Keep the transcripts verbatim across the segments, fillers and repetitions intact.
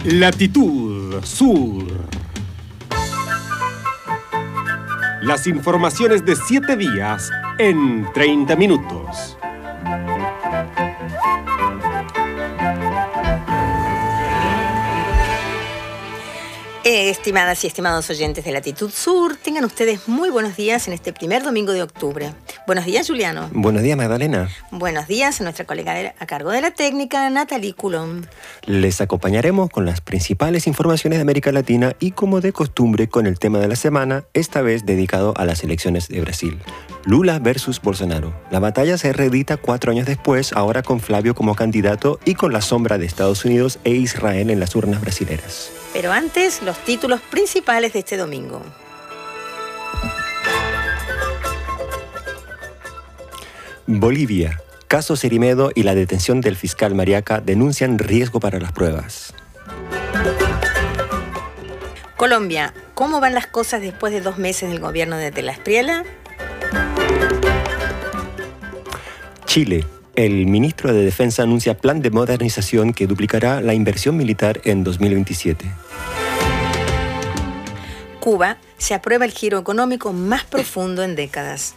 Latitud Sur. Las informaciones de siete días en treinta minutos. Eh, estimadas y estimados oyentes de Latitud Sur, tengan ustedes muy buenos días en este primer domingo de octubre. Buenos días, Juliano. Buenos días, Magdalena. Buenos días a nuestra colega de, a cargo de la técnica, Nathalie Coulomb. Les acompañaremos con las principales informaciones de América Latina y, como de costumbre, con el tema de la semana, esta vez dedicado a las elecciones de Brasil. Lula versus Bolsonaro. La batalla se reedita cuatro años después, ahora con Flavio como candidato y con la sombra de Estados Unidos e Israel en las urnas brasileras. Pero antes, los títulos principales de este domingo. Bolivia. Caso Cerimedo y la detención del fiscal Mariaca denuncian riesgo para las pruebas. Colombia. ¿Cómo van las cosas después de dos meses del gobierno de De la Espriella? Chile. El ministro de Defensa anuncia plan de modernización que duplicará la inversión militar en dos mil veintisiete. Cuba. Se aprueba el giro económico más profundo en décadas.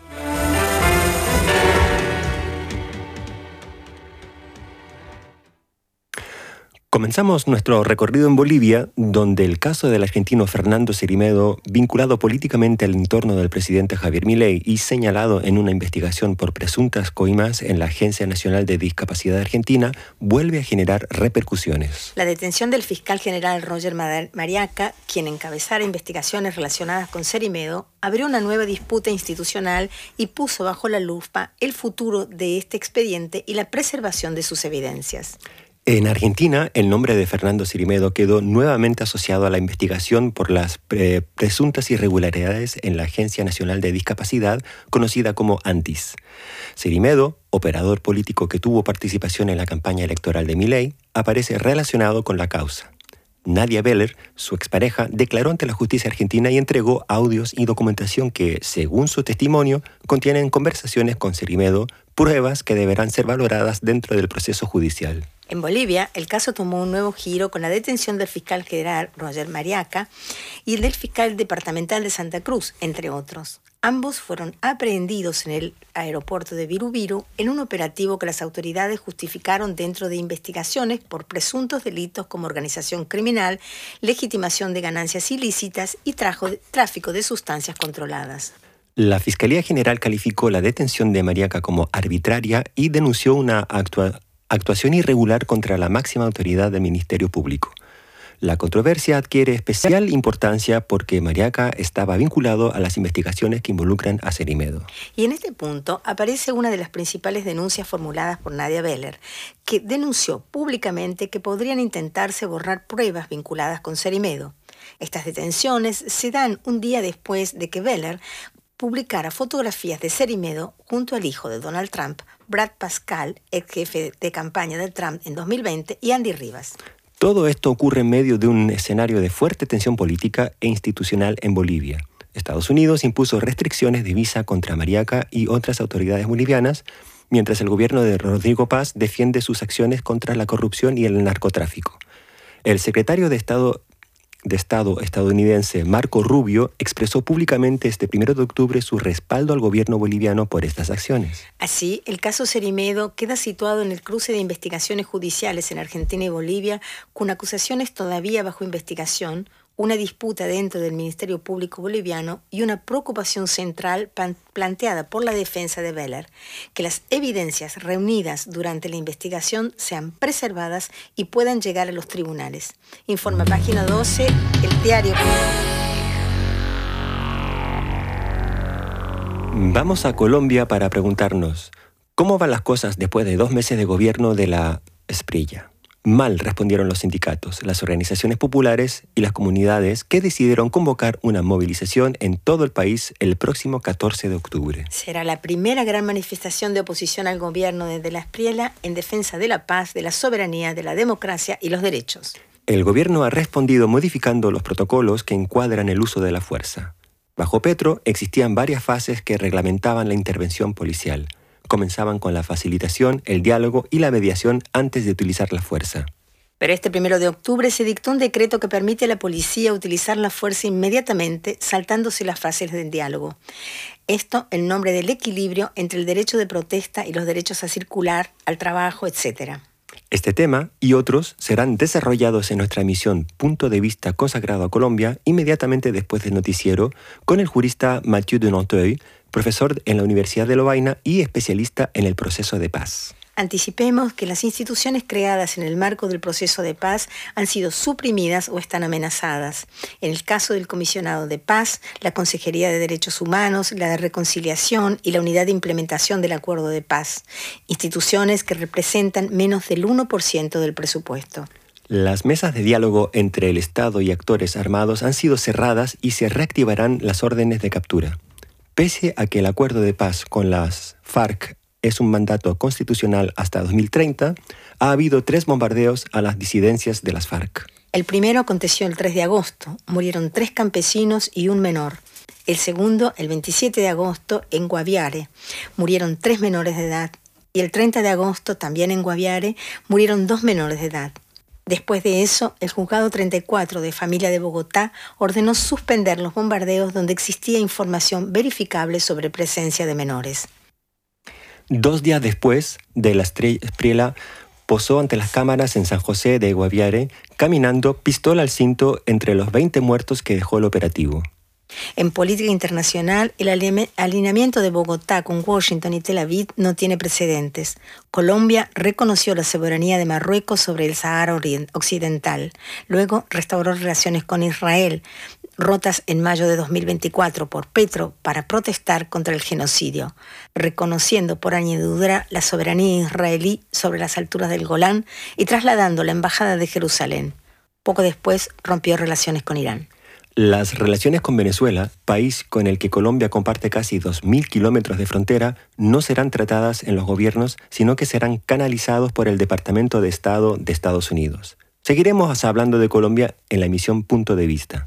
Comenzamos nuestro recorrido en Bolivia, donde el caso del argentino Fernando Cerimedo, vinculado políticamente al entorno del presidente Javier Milei y señalado en una investigación por presuntas coimas en la Agencia Nacional de Discapacidad Argentina, vuelve a generar repercusiones. La detención del fiscal general Roger Mariaca, quien encabezara investigaciones relacionadas con Cerimedo, abrió una nueva disputa institucional y puso bajo la lupa el futuro de este expediente y la preservación de sus evidencias. En Argentina, el nombre de Fernando Cerimedo quedó nuevamente asociado a la investigación por las pre- presuntas irregularidades en la Agencia Nacional de Discapacidad, conocida como ANDIS. Cerimedo, operador político que tuvo participación en la campaña electoral de Milei, aparece relacionado con la causa. Nadia Beller, su expareja, declaró ante la justicia argentina y entregó audios y documentación que, según su testimonio, contienen conversaciones con Cerimedo, pruebas que deberán ser valoradas dentro del proceso judicial. En Bolivia, el caso tomó un nuevo giro con la detención del fiscal general Roger Mariaca y del fiscal departamental de Santa Cruz, entre otros. Ambos fueron aprehendidos en el aeropuerto de Viru en un operativo que las autoridades justificaron dentro de investigaciones por presuntos delitos como organización criminal, legitimación de ganancias ilícitas y tráfico de sustancias controladas. La Fiscalía General calificó la detención de Mariaca como arbitraria y denunció una actua- actuación irregular contra la máxima autoridad del Ministerio Público. La controversia adquiere especial importancia porque Mariaca estaba vinculado a las investigaciones que involucran a Cerimedo. Y en este punto aparece una de las principales denuncias formuladas por Nadia Beller, que denunció públicamente que podrían intentarse borrar pruebas vinculadas con Cerimedo. Estas detenciones se dan un día después de que Beller publicara fotografías de Cerimedo junto al hijo de Donald Trump, Brad Parscale, ex jefe de campaña de Trump en dos mil veinte, y Andy Rivas. Todo esto ocurre en medio de un escenario de fuerte tensión política e institucional en Bolivia. Estados Unidos impuso restricciones de visa contra Mariaca y otras autoridades bolivianas, mientras el gobierno de Rodrigo Paz defiende sus acciones contra la corrupción y el narcotráfico. El secretario de Estado de Estado estadounidense Marco Rubio expresó públicamente este primero de octubre su respaldo al gobierno boliviano por estas acciones. Así, el caso Cerimedo queda situado en el cruce de investigaciones judiciales en Argentina y Bolivia, con acusaciones todavía bajo investigación, una disputa dentro del Ministerio Público boliviano y una preocupación central pan- planteada por la defensa de Beller, que las evidencias reunidas durante la investigación sean preservadas y puedan llegar a los tribunales. Informa página doce, el diario. Vamos a Colombia para preguntarnos, ¿cómo van las cosas después de dos meses de gobierno de la Espriella? Mal respondieron los sindicatos, las organizaciones populares y las comunidades que decidieron convocar una movilización en todo el país el próximo catorce de octubre. Será la primera gran manifestación de oposición al gobierno de De la Espriella en defensa de la paz, de la soberanía, de la democracia y los derechos. El gobierno ha respondido modificando los protocolos que encuadran el uso de la fuerza. Bajo Petro existían varias fases que reglamentaban la intervención policial. Comenzaban con la facilitación, el diálogo y la mediación antes de utilizar la fuerza. Pero este primero de octubre se dictó un decreto que permite a la policía utilizar la fuerza inmediatamente, saltándose las fases del diálogo. Esto en nombre del equilibrio entre el derecho de protesta y los derechos a circular, al trabajo, etcétera. Este tema y otros serán desarrollados en nuestra emisión Punto de Vista consagrado a Colombia inmediatamente después del noticiero con el jurista Mathieu de Nanteuil, profesor en la Universidad de Lovaina y especialista en el proceso de paz. Anticipemos que las instituciones creadas en el marco del proceso de paz han sido suprimidas o están amenazadas. En el caso del Comisionado de Paz, la Consejería de Derechos Humanos, la de Reconciliación y la Unidad de Implementación del Acuerdo de Paz, instituciones que representan menos del uno por ciento del presupuesto. Las mesas de diálogo entre el Estado y actores armados han sido cerradas y se reactivarán las órdenes de captura. Pese a que el acuerdo de paz con las FARC es un mandato constitucional hasta dos mil treinta, ha habido tres bombardeos a las disidencias de las FARC. El primero aconteció el tres de agosto. Murieron tres campesinos y un menor. El segundo, el veintisiete de agosto, en Guaviare. Murieron tres menores de edad. Y el treinta de agosto, también en Guaviare, murieron dos menores de edad. Después de eso, el juzgado treinta y cuatro de familia de Bogotá ordenó suspender los bombardeos donde existía información verificable sobre presencia de menores. Dos días después de la Espriella posó ante las cámaras en San José de Guaviare, caminando pistola al cinto entre los veinte muertos que dejó el operativo. En política internacional, el alineamiento de Bogotá con Washington y Tel Aviv no tiene precedentes. Colombia reconoció la soberanía de Marruecos sobre el Sahara Occidental. Luego restauró relaciones con Israel, rotas en mayo de dos mil veinticuatro por Petro para protestar contra el genocidio, reconociendo por añadidura la soberanía israelí sobre las alturas del Golán y trasladando la embajada de Jerusalén. Poco después rompió relaciones con Irán. Las relaciones con Venezuela, país con el que Colombia comparte casi dos mil kilómetros de frontera, no serán tratadas en los gobiernos, sino que serán canalizados por el Departamento de Estado de Estados Unidos. Seguiremos hablando de Colombia en la emisión Punto de Vista.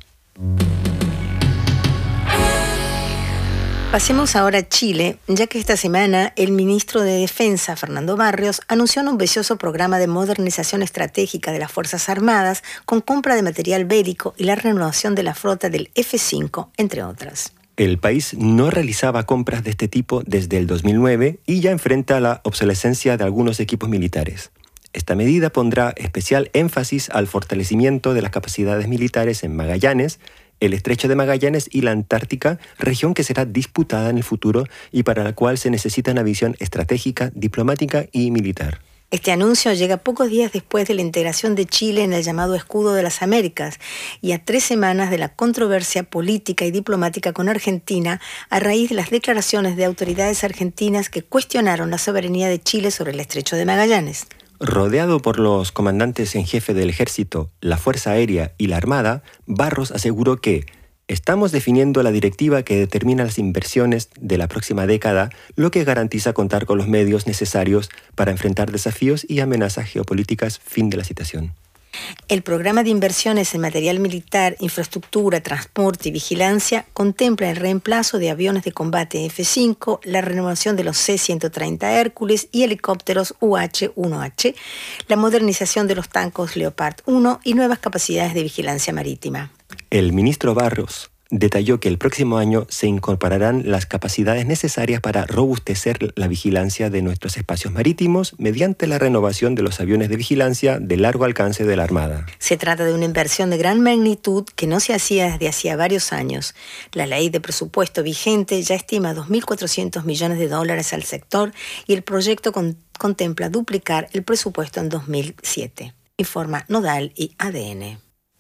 Pasemos ahora a Chile, ya que esta semana el ministro de Defensa, Fernando Barrios, anunció un ambicioso programa de modernización estratégica de las Fuerzas Armadas con compra de material bélico y la renovación de la flota del F cinco, entre otras. El país no realizaba compras de este tipo desde el dos mil nueve y ya enfrenta la obsolescencia de algunos equipos militares. Esta medida pondrá especial énfasis al fortalecimiento de las capacidades militares en Magallanes, el Estrecho de Magallanes y la Antártica, región que será disputada en el futuro y para la cual se necesita una visión estratégica, diplomática y militar. Este anuncio llega pocos días después de la integración de Chile en el llamado Escudo de las Américas y a tres semanas de la controversia política y diplomática con Argentina a raíz de las declaraciones de autoridades argentinas que cuestionaron la soberanía de Chile sobre el Estrecho de Magallanes. Rodeado por los comandantes en jefe del Ejército, la Fuerza Aérea y la Armada, Barros aseguró que estamos definiendo la directiva que determina las inversiones de la próxima década, lo que garantiza contar con los medios necesarios para enfrentar desafíos y amenazas geopolíticas. Fin de la citación. El programa de inversiones en material militar, infraestructura, transporte y vigilancia contempla el reemplazo de aviones de combate F cinco, la renovación de los C ciento treinta Hércules y helicópteros U H uno H, la modernización de los tanques Leopard uno y nuevas capacidades de vigilancia marítima. El ministro Barros detalló que el próximo año se incorporarán las capacidades necesarias para robustecer la vigilancia de nuestros espacios marítimos mediante la renovación de los aviones de vigilancia de largo alcance de la Armada. Se trata de una inversión de gran magnitud que no se hacía desde hacía varios años. La ley de presupuesto vigente ya estima dos mil cuatrocientos millones de dólares al sector y el proyecto con, contempla duplicar el presupuesto en dos mil siete. Informa Nodal y A D N.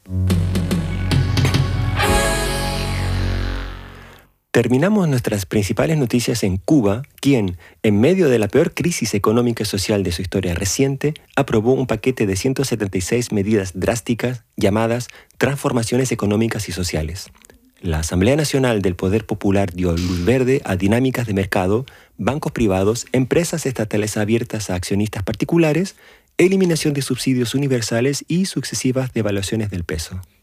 Terminamos nuestras principales noticias en Cuba, quien, en medio de la peor crisis económica y social de su historia reciente, aprobó un paquete de ciento setenta y seis medidas drásticas llamadas transformaciones económicas y sociales. La Asamblea Nacional del Poder Popular dio luz verde a dinámicas de mercado, bancos privados, empresas estatales abiertas a accionistas particulares, eliminación de subsidios universales y sucesivas devaluaciones del peso.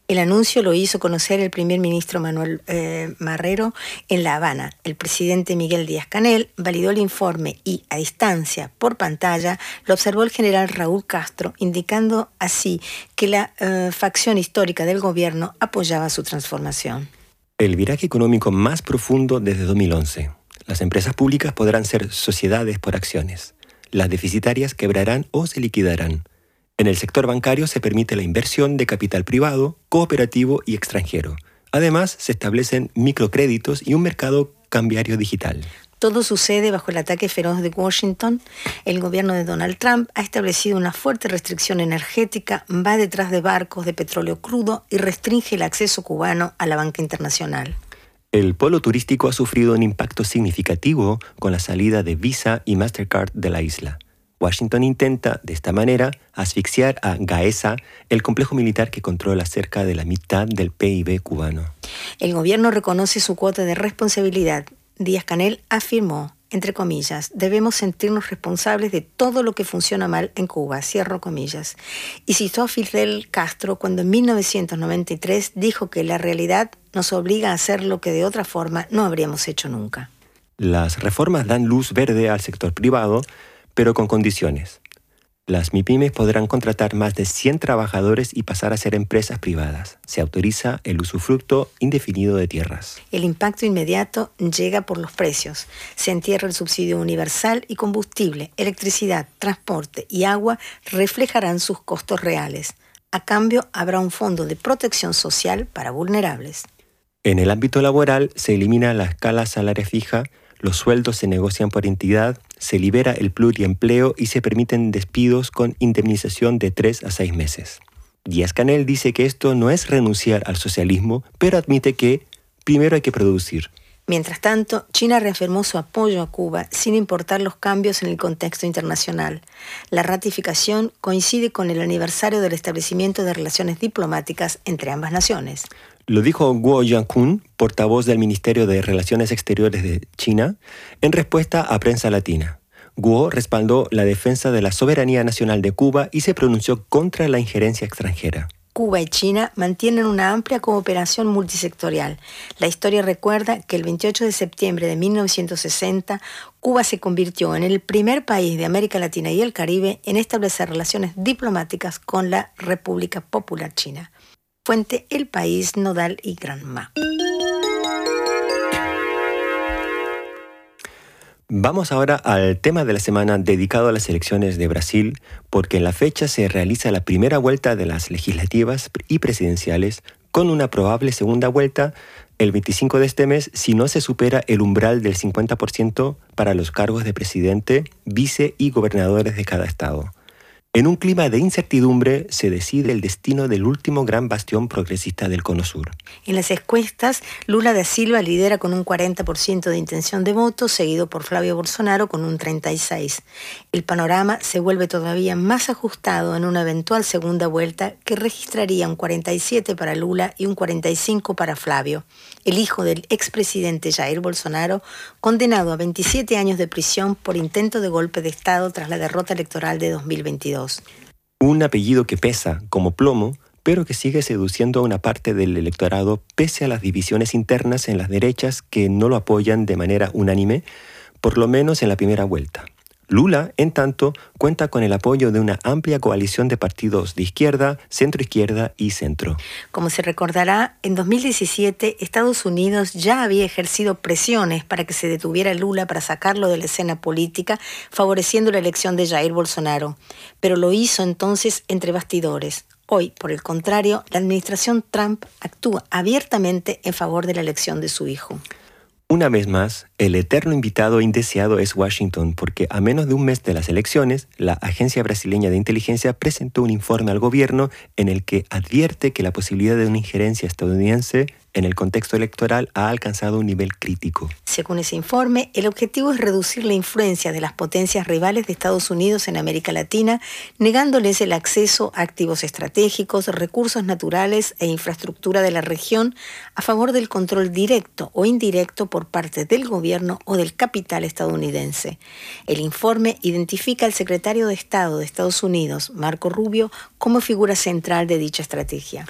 El anuncio lo hizo conocer el primer ministro Manuel eh, Marrero en La Habana. El presidente Miguel Díaz-Canel validó el informe y, a distancia, por pantalla, lo observó el general Raúl Castro, indicando así que la eh, facción histórica del gobierno apoyaba su transformación. El viraje económico más profundo desde dos mil once. Las empresas públicas podrán ser sociedades por acciones. Las deficitarias quebrarán o se liquidarán. En el sector bancario se permite la inversión de capital privado, cooperativo y extranjero. Además, se establecen microcréditos y un mercado cambiario digital. Todo sucede bajo el ataque feroz de Washington. El gobierno de Donald Trump ha establecido una fuerte restricción energética, va detrás de barcos de petróleo crudo y restringe el acceso cubano a la banca internacional. El polo turístico ha sufrido un impacto significativo con la salida de Visa y Mastercard de la isla. Washington intenta, de esta manera, asfixiar a Gaesa, el complejo militar que controla cerca de la mitad del P I B cubano. El gobierno reconoce su cuota de responsabilidad. Díaz-Canel afirmó, entre comillas, debemos sentirnos responsables de todo lo que funciona mal en Cuba, cierro comillas. Y citó a Fidel Castro cuando en mil novecientos noventa y tres dijo que la realidad nos obliga a hacer lo que de otra forma no habríamos hecho nunca. Las reformas dan luz verde al sector privado, pero con condiciones. Las MIPYMES podrán contratar más de cien trabajadores y pasar a ser empresas privadas. Se autoriza el usufructo indefinido de tierras. El impacto inmediato llega por los precios. Se entierra el subsidio universal y combustible, electricidad, transporte y agua reflejarán sus costos reales. A cambio, habrá un fondo de protección social para vulnerables. En el ámbito laboral se elimina la escala salaria fija, los sueldos se negocian por entidad, se libera el pluriempleo y se permiten despidos con indemnización de tres a seis meses. Díaz-Canel dice que esto no es renunciar al socialismo, pero admite que primero hay que producir. Mientras tanto, China reafirmó su apoyo a Cuba sin importar los cambios en el contexto internacional. La ratificación coincide con el aniversario del establecimiento de relaciones diplomáticas entre ambas naciones. Lo dijo Guo Jiankun, portavoz del Ministerio de Relaciones Exteriores de China, en respuesta a Prensa Latina. Guo respaldó la defensa de la soberanía nacional de Cuba y se pronunció contra la injerencia extranjera. Cuba y China mantienen una amplia cooperación multisectorial. La historia recuerda que el veintiocho de septiembre de mil novecientos sesenta, Cuba se convirtió en el primer país de América Latina y el Caribe en establecer relaciones diplomáticas con la República Popular China. Fuente El País, Nodal y Granma. Vamos ahora al tema de la semana dedicado a las elecciones de Brasil, porque en la fecha se realiza la primera vuelta de las legislativas y presidenciales, con una probable segunda vuelta el veinticinco de este mes si no se supera el umbral del cincuenta por ciento para los cargos de presidente, vice y gobernadores de cada estado. En un clima de incertidumbre se decide el destino del último gran bastión progresista del Cono Sur. En las encuestas, Lula da Silva lidera con un cuarenta por ciento de intención de voto, seguido por Flavio Bolsonaro con un treinta y seis por ciento. El panorama se vuelve todavía más ajustado en una eventual segunda vuelta que registraría un cuarenta y siete por ciento para Lula y un cuarenta y cinco por ciento para Flavio, el hijo del expresidente Jair Bolsonaro, condenado a veintisiete años de prisión por intento de golpe de Estado tras la derrota electoral de dos mil veintidós. Un apellido que pesa como plomo, pero que sigue seduciendo a una parte del electorado pese a las divisiones internas en las derechas que no lo apoyan de manera unánime, por lo menos en la primera vuelta. Lula, en tanto, cuenta con el apoyo de una amplia coalición de partidos de izquierda, centroizquierda y centro. Como se recordará, en dos mil diecisiete Estados Unidos ya había ejercido presiones para que se detuviera Lula para sacarlo de la escena política, favoreciendo la elección de Jair Bolsonaro. Pero lo hizo entonces entre bastidores. Hoy, por el contrario, la administración Trump actúa abiertamente en favor de la elección de su hijo. Una vez más, el eterno invitado indeseado es Washington, porque a menos de un mes de las elecciones, la Agencia Brasileña de Inteligencia presentó un informe al gobierno en el que advierte que la posibilidad de una injerencia estadounidense en el contexto electoral ha alcanzado un nivel crítico. Según ese informe, el objetivo es reducir la influencia de las potencias rivales de Estados Unidos en América Latina, negándoles el acceso a activos estratégicos, recursos naturales e infraestructura de la región a favor del control directo o indirecto por parte del gobierno o del capital estadounidense. El informe identifica al secretario de Estado de Estados Unidos, Marco Rubio, como figura central de dicha estrategia.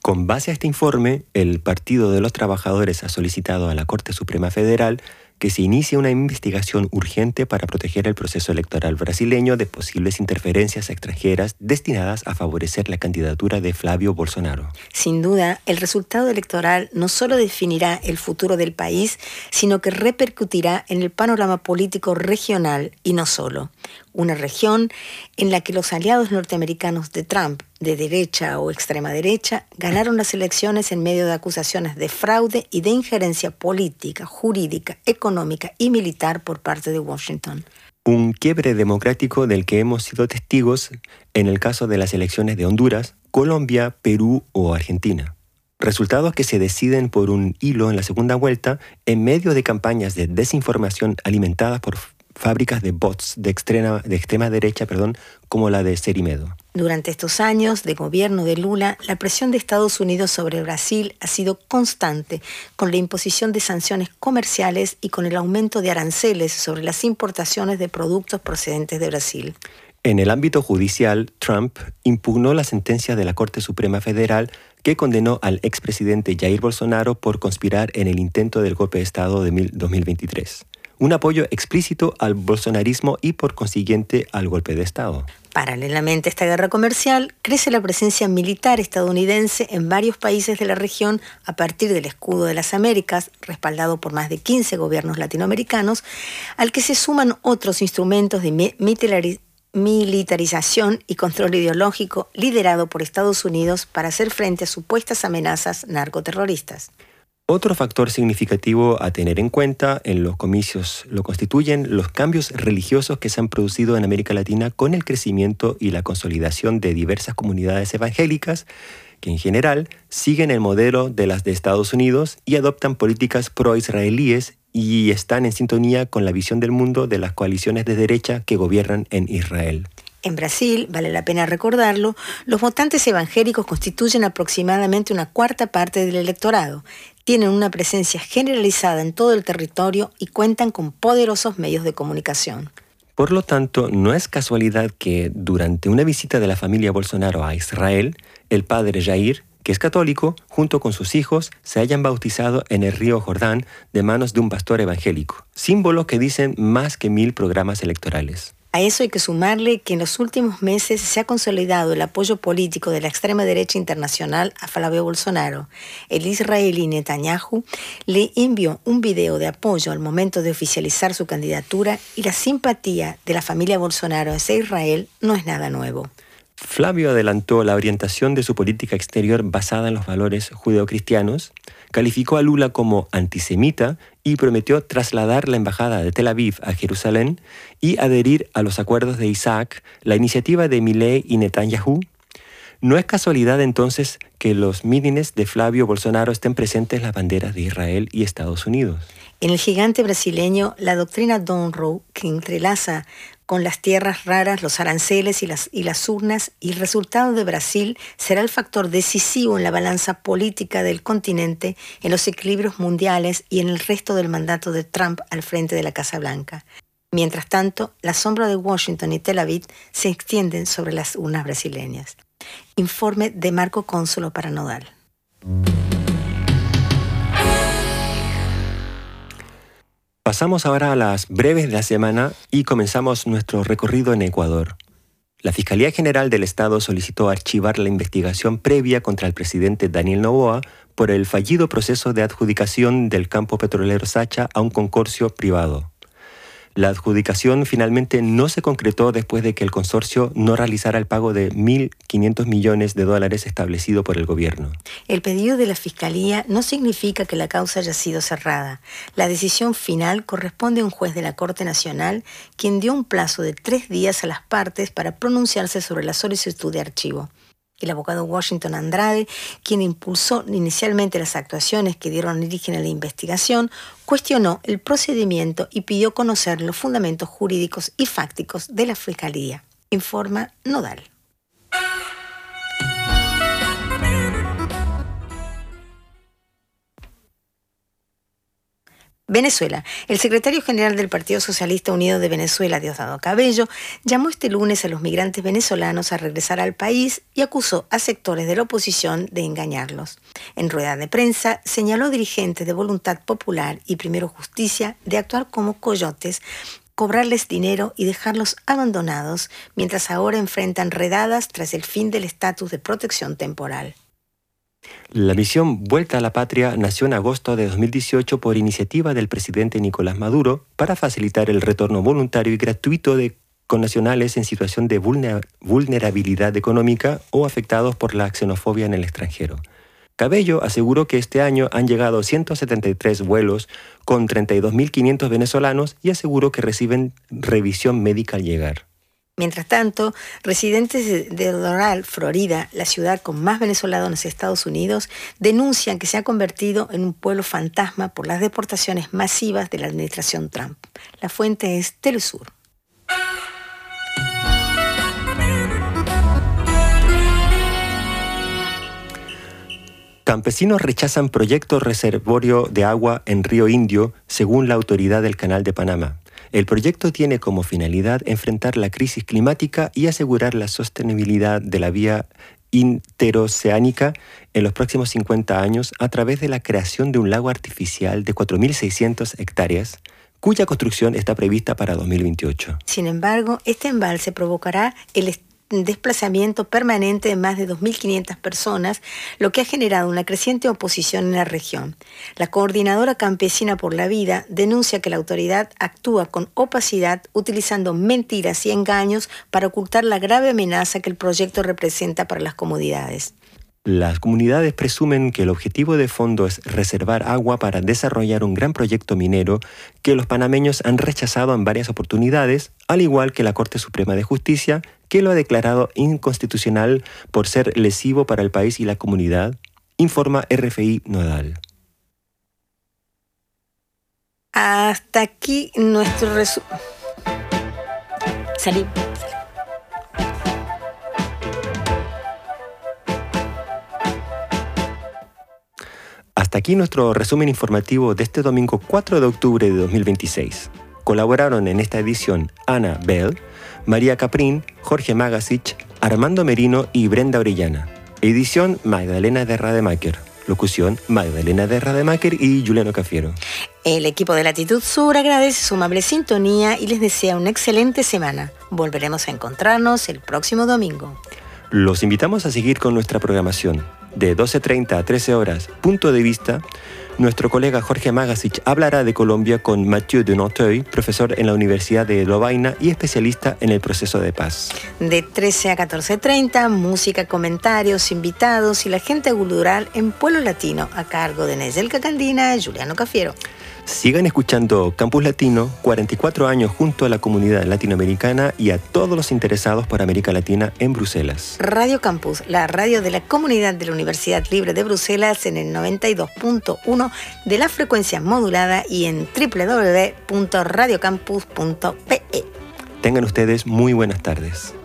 Con base a este informe, el Partido de los Trabajadores ha solicitado a la Corte Suprema Federal que se inicie una investigación urgente para proteger el proceso electoral brasileño de posibles interferencias extranjeras destinadas a favorecer la candidatura de Flavio Bolsonaro. Sin duda, el resultado electoral no solo definirá el futuro del país, sino que repercutirá en el panorama político regional y no solo. Una región en la que los aliados norteamericanos de Trump, de derecha o extrema derecha, ganaron las elecciones en medio de acusaciones de fraude y de injerencia política, jurídica, económica y militar por parte de Washington. Un quiebre democrático del que hemos sido testigos en el caso de las elecciones de Honduras, Colombia, Perú o Argentina. Resultados que se deciden por un hilo en la segunda vuelta en medio de campañas de desinformación alimentadas por fábricas de bots de extrema, de extrema derecha, perdón, como la de Cerimedo. Durante estos años de gobierno de Lula, la presión de Estados Unidos sobre Brasil ha sido constante, con la imposición de sanciones comerciales y con el aumento de aranceles sobre las importaciones de productos procedentes de Brasil. En el ámbito judicial, Trump impugnó la sentencia de la Corte Suprema Federal que condenó al expresidente Jair Bolsonaro por conspirar en el intento del golpe de Estado de dos mil veintitrés. Un apoyo explícito al bolsonarismo y por consiguiente al golpe de Estado. Paralelamente a esta guerra comercial, crece la presencia militar estadounidense en varios países de la región a partir del Escudo de las Américas, respaldado por más de quince gobiernos latinoamericanos, al que se suman otros instrumentos de militarización y control ideológico liderado por Estados Unidos para hacer frente a supuestas amenazas narcoterroristas. Otro factor significativo a tener en cuenta en los comicios lo constituyen los cambios religiosos que se han producido en América Latina con el crecimiento y la consolidación de diversas comunidades evangélicas que en general siguen el modelo de las de Estados Unidos y adoptan políticas pro-israelíes y están en sintonía con la visión del mundo de las coaliciones de derecha que gobiernan en Israel. En Brasil, vale la pena recordarlo, los votantes evangélicos constituyen aproximadamente una cuarta parte del electorado. Tienen una presencia generalizada en todo el territorio y cuentan con poderosos medios de comunicación. Por lo tanto, no es casualidad que durante una visita de la familia Bolsonaro a Israel, el padre Jair, que es católico, junto con sus hijos, se hayan bautizado en el río Jordán de manos de un pastor evangélico, símbolos que dicen más que mil programas electorales. A eso hay que sumarle que en los últimos meses se ha consolidado el apoyo político de la extrema derecha internacional a Flavio Bolsonaro. El israelí Netanyahu le envió un video de apoyo al momento de oficializar su candidatura y la simpatía de la familia Bolsonaro hacia Israel no es nada nuevo. Flavio adelantó la orientación de su política exterior basada en los valores judeocristianos, calificó a Lula como antisemita y prometió trasladar la embajada de Tel Aviv a Jerusalén y adherir a los acuerdos de Isaac, la iniciativa de Milei y Netanyahu. No es casualidad entonces que los mítines de Flavio Bolsonaro estén presentes las banderas de Israel y Estados Unidos. En el gigante brasileño, la doctrina Monroe, que entrelaza con las tierras raras, los aranceles y las, y las urnas, y el resultado de Brasil será el factor decisivo en la balanza política del continente, en los equilibrios mundiales y en el resto del mandato de Trump al frente de la Casa Blanca. Mientras tanto, la sombra de Washington y Tel Aviv se extienden sobre las urnas brasileñas. Informe de Marco Cónsulo para Nodal. Pasamos ahora a las breves de la semana y comenzamos nuestro recorrido en Ecuador. La Fiscalía General del Estado solicitó archivar la investigación previa contra el presidente Daniel Noboa por el fallido proceso de adjudicación del campo petrolero Sacha a un consorcio privado. La adjudicación finalmente no se concretó después de que el consorcio no realizara el pago de mil quinientos millones de dólares establecido por el gobierno. El pedido de la Fiscalía no significa que la causa haya sido cerrada. La decisión final corresponde a un juez de la Corte Nacional, quien dio un plazo de tres días a las partes para pronunciarse sobre la solicitud de archivo. El abogado Washington Andrade, quien impulsó inicialmente las actuaciones que dieron origen a la investigación, cuestionó el procedimiento y pidió conocer los fundamentos jurídicos y fácticos de la Fiscalía. Informa Nodal. Venezuela. El secretario general del Partido Socialista Unido de Venezuela, Diosdado Cabello, llamó este lunes a los migrantes venezolanos a regresar al país y acusó a sectores de la oposición de engañarlos. En rueda de prensa, señaló a dirigentes de Voluntad Popular y Primero Justicia de actuar como coyotes, cobrarles dinero y dejarlos abandonados, mientras ahora enfrentan redadas tras el fin del estatus de protección temporal. La misión Vuelta a la Patria nació en agosto de dos mil dieciocho por iniciativa del presidente Nicolás Maduro para facilitar el retorno voluntario y gratuito de connacionales en situación de vulnerabilidad económica o afectados por la xenofobia en el extranjero. Cabello aseguró que este año han llegado ciento setenta y tres vuelos con treinta y dos mil quinientos venezolanos y aseguró que reciben revisión médica al llegar. Mientras tanto, residentes de Doral, Florida, la ciudad con más venezolanos en los Estados Unidos, denuncian que se ha convertido en un pueblo fantasma por las deportaciones masivas de la administración Trump. La fuente es Telesur. Campesinos rechazan proyecto reservorio de agua en Río Indio, según la autoridad del Canal de Panamá. El proyecto tiene como finalidad enfrentar la crisis climática y asegurar la sostenibilidad de la vía interoceánica en los próximos cincuenta años a través de la creación de un lago artificial de cuatro mil seiscientas hectáreas, cuya construcción está prevista para dos mil veintiocho. Sin embargo, este embalse provocará el est- desplazamiento permanente de más de dos mil quinientas personas, lo que ha generado una creciente oposición en la región. La Coordinadora Campesina por la Vida denuncia que la autoridad actúa con opacidad, utilizando mentiras y engaños para ocultar la grave amenaza que el proyecto representa para las comunidades. Las comunidades presumen que el objetivo de fondo es reservar agua para desarrollar un gran proyecto minero que los panameños han rechazado en varias oportunidades, al igual que la Corte Suprema de Justicia, que lo ha declarado inconstitucional por ser lesivo para el país y la comunidad, informa R F I Nodal. Hasta aquí nuestro resumen. Salí. Hasta aquí nuestro resumen informativo de este domingo cuatro de octubre de dos mil veintiséis. Colaboraron en esta edición Ana Bell, María Caprín, Jorge Magasich, Armando Merino y Brenda Orellana. Edición Magdalena de Rademacher. Locución Magdalena de Rademacher y Juliano Cafiero. El equipo de Latitud Sur agradece su amable sintonía y les desea una excelente semana. Volveremos a encontrarnos el próximo domingo. Los invitamos a seguir con nuestra programación. De doce treinta a trece horas, Punto de Vista, nuestro colega Jorge Magasich hablará de Colombia con Mathieu de Nanteuil, profesor en la Universidad de Lovaina y especialista en el proceso de paz. De trece a catorce treinta, música, comentarios, invitados y la gente cultural en Pueblo Latino, a cargo de Neyel Cacandina y Juliano Cafiero. Sigan escuchando Campus Latino, cuarenta y cuatro años junto a la comunidad latinoamericana y a todos los interesados por América Latina en Bruselas. Radio Campus, la radio de la comunidad de la Universidad Libre de Bruselas en el noventa y dos punto uno de la frecuencia modulada y en doble u doble u doble u punto radio campus punto pe. Tengan ustedes muy buenas tardes.